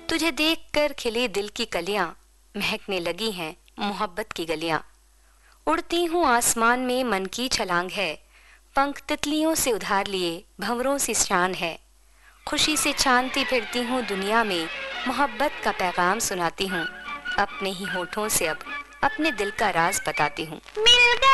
तुझे देखकर खिली दिल की कलियां, महकने लगी हैं मोहब्बत की गलियां। उड़ती हूँ आसमान में मन की छलांग है, पंख तितलियों से उधार लिए भंवरों सी शान है। खुशी से छानती फिरती हूँ दुनिया में, मोहब्बत का पैगाम सुनाती हूँ। अपने ही होठों से अब अपने दिल का राज बताती हूँ।